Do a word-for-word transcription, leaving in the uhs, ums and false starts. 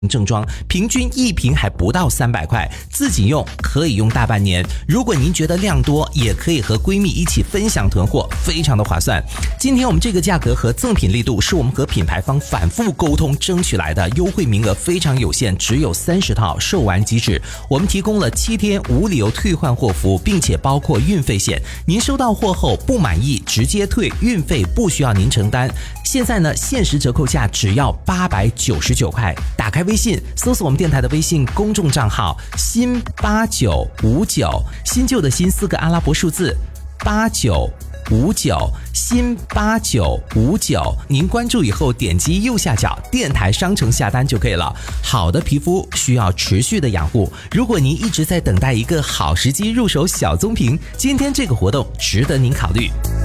正装，平均一瓶还不到三百块，自己用可以用大半年。如果您觉得量多，也可以和闺蜜一起分享囤货，非常的划算。今天我们这个价格和赠品力度是我们和品牌方反复沟通争取来的，优惠名额非常有限，只有三十套，售完即止。我们提供了七天无理由退换货服务，并且包括运费险。您收到货后不满意直接退，运费不需要您承担。现在呢，限时折扣价只要八百九十九块。打开微信，搜索我们电台的微信公众账号新八九五九，新旧的新四个阿拉伯数字八九五九，新八九五九。您关注以后点击右下角电台商城下单就可以了。好的皮肤需要持续的养护，如果您一直在等待一个好时机入手小棕瓶，今天这个活动值得您考虑。